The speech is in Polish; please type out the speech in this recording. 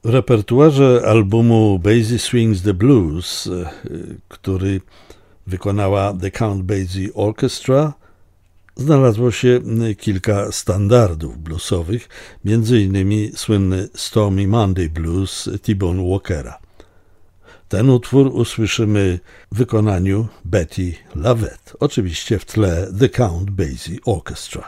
W repertuarze albumu Basie Swings the Blues, który wykonała The Count Basie Orchestra, znalazło się kilka standardów bluesowych, m.in. słynny Stormy Monday Blues T-Bone Walkera. Ten utwór usłyszymy w wykonaniu Bettye LaVette, oczywiście w tle The Count Basie Orchestra.